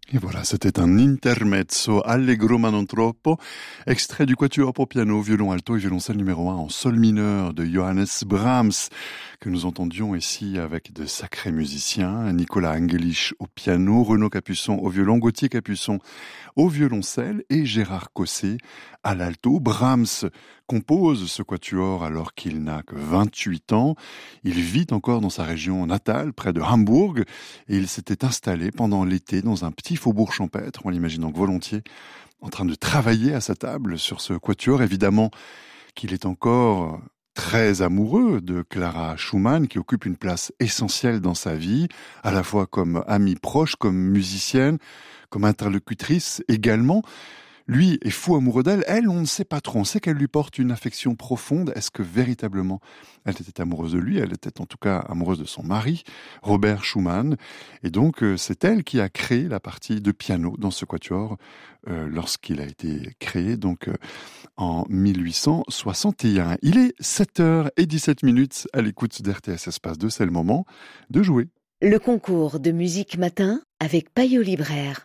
Et voilà, c'était un intermezzo allegro ma non troppo, extrait du quatuor pour piano, violon alto et violoncelle numéro 1 en sol mineur de Johannes Brahms, que nous entendions ici avec de sacrés musiciens, Nicolas Angelich au piano, Renaud Capuçon au violon, Gauthier Capuçon au violoncelle et Gérard Cossé à l'alto. Brahms compose ce quatuor alors qu'il n'a que 28 ans. Il vit encore dans sa région natale, près de Hambourg, et il s'était installé pendant l'été dans un petit faubourg champêtre, on l'imagine donc volontiers, en train de travailler à sa table sur ce quatuor. Évidemment qu'il est encore très amoureux de Clara Schumann, qui occupe une place essentielle dans sa vie, à la fois comme amie proche, comme musicienne, comme interlocutrice également. Lui est fou amoureux d'elle, elle, on ne sait pas trop. On sait qu'elle lui porte une affection profonde. Est-ce que véritablement elle était amoureuse de lui? Elle était en tout cas amoureuse de son mari, Robert Schumann. Et donc, c'est elle qui a créé la partie de piano dans ce quatuor lorsqu'il a été créé, donc en 1861. Il est 7h17 à l'écoute d'RTS Espace 2. C'est le moment de jouer. Le concours de musique matin avec Payot Libraire.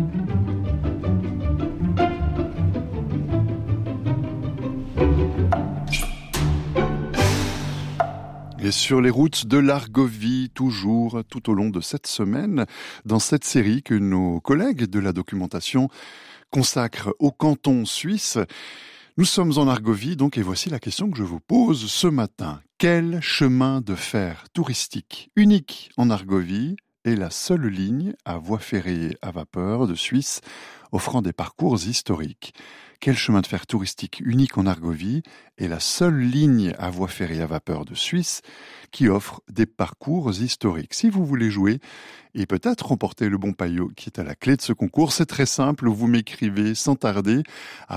Et sur les routes de l'Argovie, toujours tout au long de cette semaine, dans cette série que nos collègues de la documentation consacrent au canton suisse. Nous sommes en Argovie, donc, et voici la question que je vous pose ce matin. Quel chemin de fer touristique unique en Argovie est la seule ligne à voie ferrée à vapeur de Suisse offrant des parcours historiques? Quel chemin de fer touristique unique en Argovie est la seule ligne à voie ferrée à vapeur de Suisse qui offre des parcours historiques? Si vous voulez jouer et peut-être remporter le bon paillot qui est à la clé de ce concours, c'est très simple, vous m'écrivez sans tarder à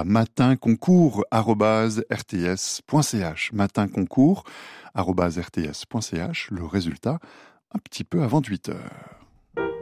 matinconcours@rts.ch. matinconcours@rts.ch, le résultat un petit peu avant 8h.